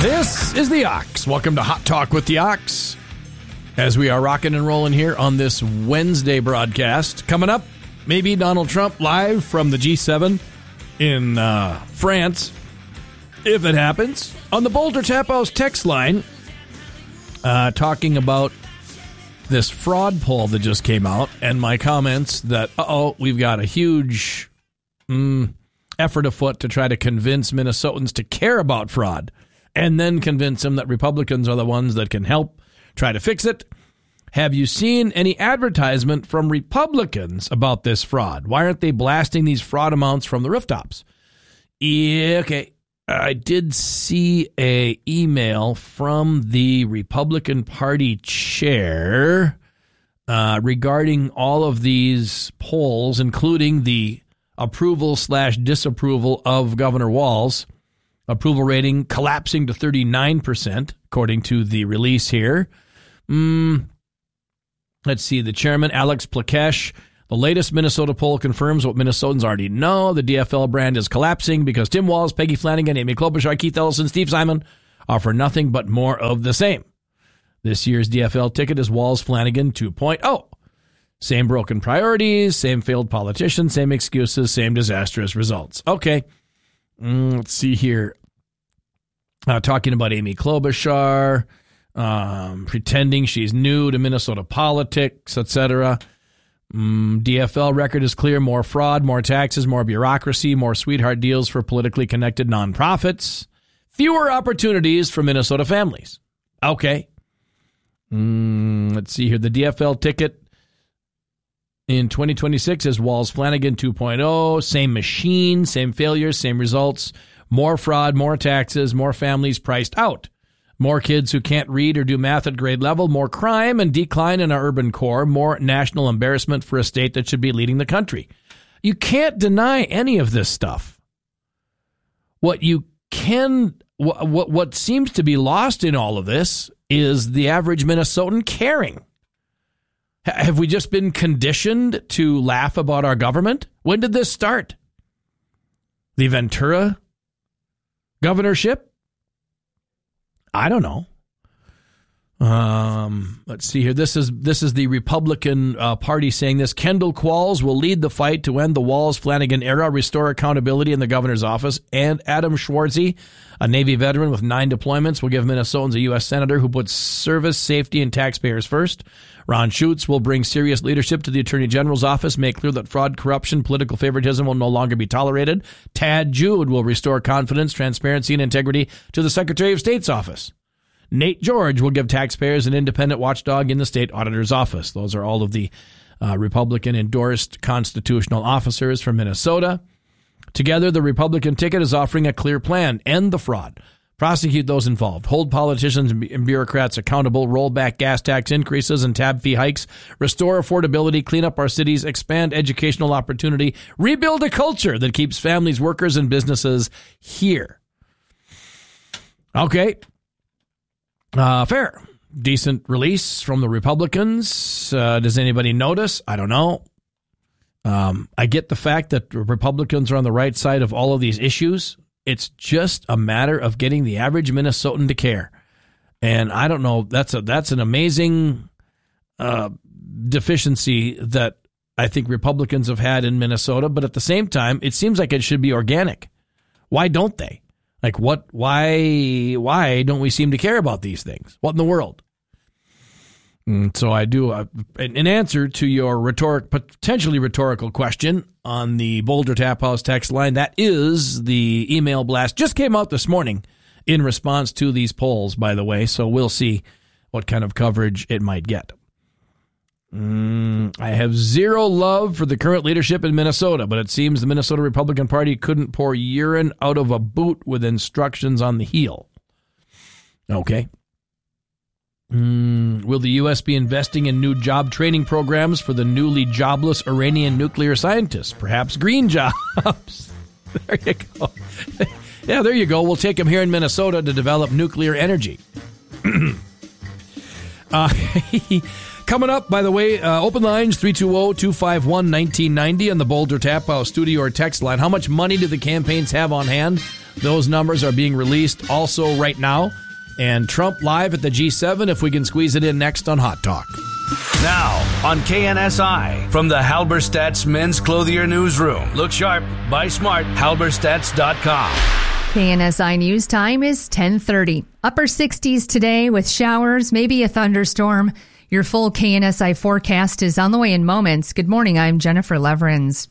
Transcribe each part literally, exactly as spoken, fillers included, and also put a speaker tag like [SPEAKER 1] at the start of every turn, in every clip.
[SPEAKER 1] This is the Ox. Welcome to Hot Talk with the Ox. As we are rocking and rolling here on this Wednesday broadcast. Coming up, maybe Donald Trump live from the G seven in uh, France, if it happens. On the Boulder Tap House text line, uh, talking about this fraud poll that just came out and my comments that, uh-oh, we've got a huge mm, effort afoot to try to convince Minnesotans to care about fraud and then convince them that Republicans are the ones that can help try to fix it. Have you seen any advertisement from Republicans about this fraud? Why aren't they blasting these fraud amounts from the rooftops? Yeah, okay. I did see a email from the Republican Party chair uh, regarding all of these polls, including the approval slash disapproval of Governor Walz. Approval rating collapsing to thirty-nine percent, according to the release here. Mm, let's see. The chairman, Alex Plakesh. The latest Minnesota poll confirms what Minnesotans already know. The D F L brand is collapsing because Tim Walz, Peggy Flanagan, Amy Klobuchar, Keith Ellison, Steve Simon offer nothing but more of the same. This year's D F L ticket is Walz Flanagan two point oh. Same broken priorities, same failed politicians, same excuses, same disastrous results. Okay. Mm, let's see here. Uh, talking about Amy Klobuchar, um, pretending she's new to Minnesota politics, et cetera. Mm, D F L record is clear. More fraud, more taxes, more bureaucracy, more sweetheart deals for politically connected nonprofits. Fewer opportunities for Minnesota families. Okay. Mm, let's see here. The D F L ticket in twenty twenty-six is Walz Flanagan two point oh. Same machine, same failures, same results. More fraud, more taxes, more families priced out. More kids who can't read or do math at grade level. More crime and decline in our urban core. More national embarrassment for a state that should be leading the country. You can't deny any of this stuff. What you can, what, what, what seems to be lost in all of this is the average Minnesotan caring. Have we just been conditioned to laugh about our government? When did this start? The Ventura governorship? I don't know. Um, let's see here. This is this is the Republican uh, Party saying this. Kendall Qualls will lead the fight to end the Walz-Flanagan era, restore accountability in the governor's office, and Adam Schwartzy, a Navy veteran with nine deployments, will give Minnesotans a U S senator who puts service, safety, and taxpayers first. Ron Schutz will bring serious leadership to the Attorney General's office, make clear that fraud, corruption, political favoritism will no longer be tolerated. Tad Jude will restore confidence, transparency, and integrity to the Secretary of State's office. Nate George will give taxpayers an independent watchdog in the state auditor's office. Those are all of the uh, Republican-endorsed constitutional officers from Minnesota. Together, the Republican ticket is offering a clear plan. End the fraud. Prosecute those involved. Hold politicians and bureaucrats accountable. Roll back gas tax increases and tab fee hikes. Restore affordability. Clean up our cities. Expand educational opportunity. Rebuild a culture that keeps families, workers, and businesses here. Okay. Uh, fair. Decent release from the Republicans. Uh, does anybody notice? I don't know. Um, I get the fact that Republicans are on the right side of all of these issues. It's just a matter of getting the average Minnesotan to care. And I don't know. That's a that's an amazing uh, deficiency that I think Republicans have had in Minnesota. But at the same time, it seems like it should be organic. Why don't they? Like, what, why, why don't we seem to care about these things? What in the world? And so I do, uh, an answer to your rhetoric, potentially rhetorical question on the Boulder Tap House text line. That is the email blast. Just came out this morning in response to these polls, by the way. So we'll see what kind of coverage it might get. Mm, I have zero love for the current leadership in Minnesota, but it seems the Minnesota Republican Party couldn't pour urine out of a boot with instructions on the heel. Okay. Mm, will the U S be investing in new job training programs for the newly jobless Iranian nuclear scientists? Perhaps green jobs. There you go. Yeah, there you go. We'll take them here in Minnesota to develop nuclear energy. uh, Coming up, by the way, uh, open lines, three two zero, two five one, one nine nine zero on the Boulder Tap House studio or text line. How much money do the campaigns have on hand? Those numbers are being released also right now. And Trump live at the G seven, if we can squeeze it in next on Hot Talk.
[SPEAKER 2] Now on K N S I, from the Halberstadt's Men's Clothier Newsroom. Look sharp, buy smart, halberstadts dot com.
[SPEAKER 3] K N S I News time is ten thirty. Upper sixties today with showers, maybe a thunderstorm. Your full K N S I forecast is on the way in moments. Good morning, I'm Jennifer Leverins.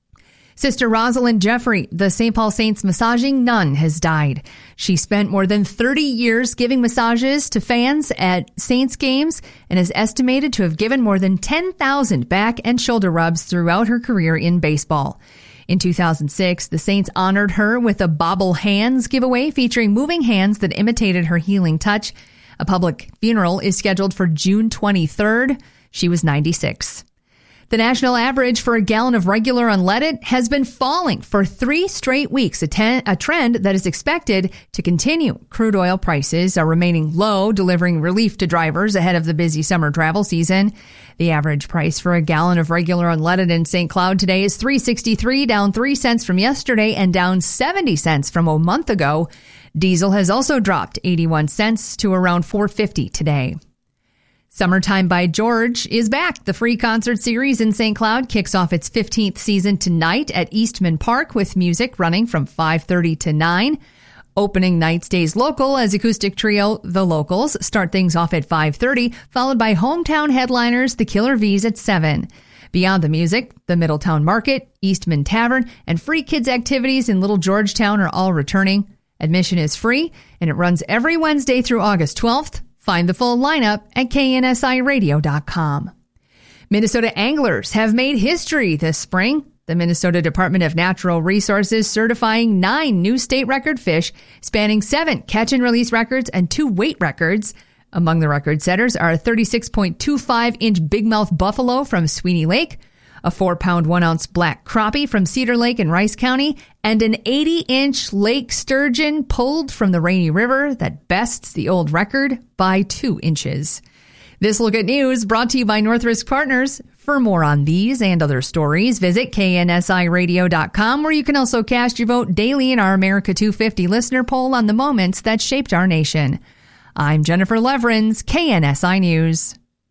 [SPEAKER 3] Sister Rosalind Jeffrey, the Saint Paul Saints massaging nun, has died. She spent more than thirty years giving massages to fans at Saints games and is estimated to have given more than ten thousand back and shoulder rubs throughout her career in baseball. In two thousand six, the Saints honored her with a Bobble Hands giveaway featuring moving hands that imitated her healing touch. A public funeral is scheduled for June twenty-third. She was ninety-six. The national average for a gallon of regular unleaded has been falling for three straight weeks, a, ten, a trend that is expected to continue. Crude oil prices are remaining low, delivering relief to drivers ahead of the busy summer travel season. The average price for a gallon of regular unleaded in Saint Cloud today is three dollars and sixty-three cents, down three cents from yesterday and down seventy cents from a month ago. Diesel has also dropped eighty-one cents to around four dollars and fifty cents today. Summertime by George is back. The free concert series in Saint Cloud kicks off its fifteenth season tonight at Eastman Park with music running from five thirty to nine. Opening night stays local as acoustic trio The Locals start things off at five thirty, followed by hometown headliners The Killer V's at seven. Beyond the music, the Middletown Market, Eastman Tavern, and free kids activities in Little Georgetown are all returning. Admission is free, and it runs every Wednesday through August twelfth. Find the full lineup at K N S I radio dot com. Minnesota anglers have made history this spring. The Minnesota Department of Natural Resources certifying nine new state record fish, spanning seven catch and release records and two weight records. Among the record setters are a thirty-six point two five inch bigmouth buffalo from Sweeney Lake, a four pound one ounce black crappie from Cedar Lake in Rice County, and an eighty inch lake sturgeon pulled from the Rainy River that bests the old record by two inches. This Look at News brought to you by Northrisk Partners. For more on these and other stories, visit K N S I radio dot com, where you can also cast your vote daily in our America two fifty listener poll on the moments that shaped our nation. I'm Jennifer Leverins, K N S I News.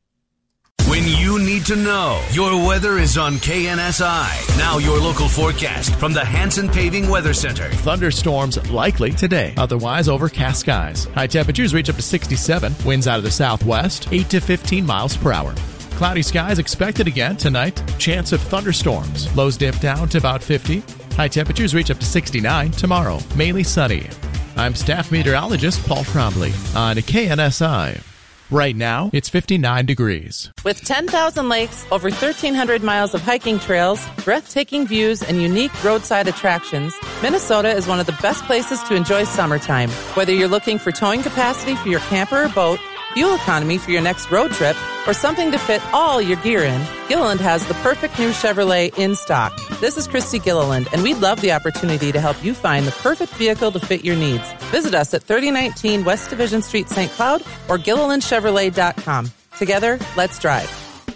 [SPEAKER 2] When you need to know, your weather is on K N S I. Now your local forecast from the Hanson Paving Weather Center.
[SPEAKER 4] Thunderstorms likely today. Otherwise, overcast skies. High temperatures reach up to sixty-seven. Winds out of the southwest, eight to fifteen miles per hour. Cloudy skies expected again tonight. Chance of thunderstorms. Lows dip down to about fifty. High temperatures reach up to sixty-nine tomorrow. Mainly sunny. I'm staff meteorologist Paul Trombley on K N S I. Right now, it's fifty-nine degrees.
[SPEAKER 5] With ten thousand lakes, over thirteen hundred miles of hiking trails, breathtaking views, and unique roadside attractions, Minnesota is one of the best places to enjoy summertime. Whether you're looking for towing capacity for your camper or boat, fuel economy for your next road trip, or something to fit all your gear in, Gilliland has the perfect new Chevrolet in stock. This is Christy Gilliland, and we'd love the opportunity to help you find the perfect vehicle to fit your needs. Visit us at thirty nineteen West Division Street, Saint Cloud, or Gilliland Chevrolet dot com. Together, let's drive.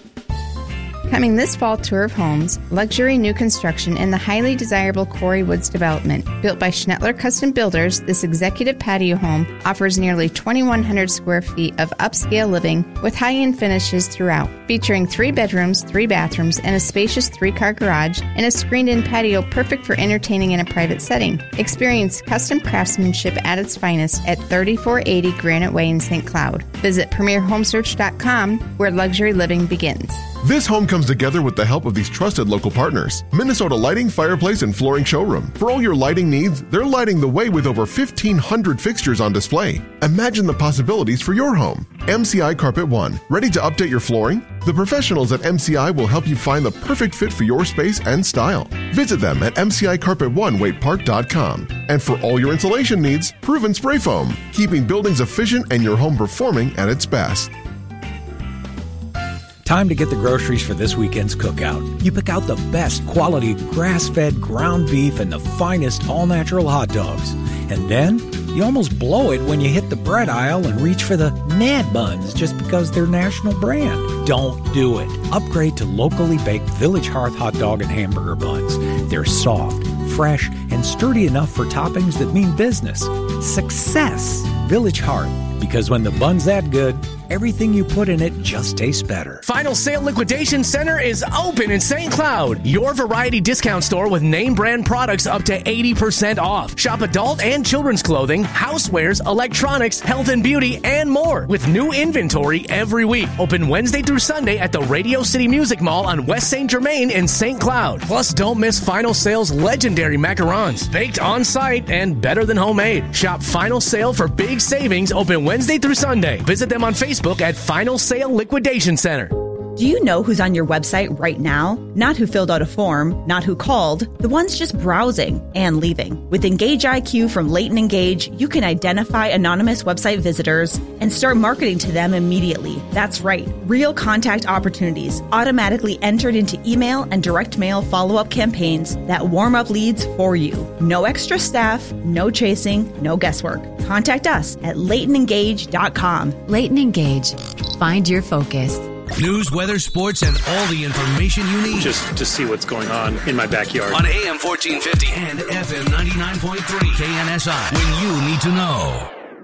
[SPEAKER 6] Coming this fall, tour of homes, luxury new construction in the highly desirable Quarry Woods development. Built by Schnettler Custom Builders, this executive patio home offers nearly twenty-one hundred square feet of upscale living with high-end finishes throughout. Featuring three bedrooms, three bathrooms, and a spacious three-car garage, and a screened-in patio perfect for entertaining in a private setting. Experience custom craftsmanship at its finest at thirty-four eighty Granite Way in Saint Cloud. Visit premier home search dot com, where luxury living begins.
[SPEAKER 7] This home comes together with the help of these trusted local partners. Minnesota Lighting, Fireplace, and Flooring Showroom. For all your lighting needs, they're lighting the way with over fifteen hundred fixtures on display. Imagine the possibilities for your home. M C I Carpet One. Ready to update your flooring? The professionals at M C I will help you find the perfect fit for your space and style. Visit them at M C I Carpet One Waite Park dot com. And for all your insulation needs, Proven Spray Foam. Keeping buildings efficient and your home performing at its best.
[SPEAKER 8] Time to get the groceries for this weekend's cookout. You pick out the best quality grass-fed ground beef and the finest all-natural hot dogs. And then you almost blow it when you hit the bread aisle and reach for the Mad Buns just because they're national brand. Don't do it. Upgrade to locally baked Village Hearth hot dog and hamburger buns. They're soft, fresh, and sturdy enough for toppings that mean business. Success. Village Heart. Because when the bun's that good, everything you put in it just tastes better.
[SPEAKER 9] Final Sale Liquidation Center is open in Saint Cloud. Your variety discount store with name brand products up to eighty percent off. Shop adult and children's clothing, housewares, electronics, health and beauty, and more. With new inventory every week. Open Wednesday through Sunday at the Radio City Music Mall on West Saint Germain in Saint Cloud. Plus, don't miss Final Sale's legendary macarons. Baked on site and better than homemade. Shop Final Sale for big savings. Open Wednesday through Sunday. Visit them on Facebook at Final Sale Liquidation Center.
[SPEAKER 10] Do you know who's on your website right now? Not who filled out a form, not who called, the ones just browsing and leaving. With Engage I Q from Leighton Engage, you can identify anonymous website visitors and start marketing to them immediately. That's right, real contact opportunities automatically entered into email and direct mail follow-up campaigns that warm up leads for you. No extra staff, no chasing, no guesswork. Contact us at leighton engage dot com.
[SPEAKER 3] Leighton Engage. Find your focus.
[SPEAKER 2] News, weather, sports, and all the information you need.
[SPEAKER 11] Just to see what's going on in my backyard.
[SPEAKER 2] On A M fourteen fifty and F M ninety-nine point three K N S I. When you need to know.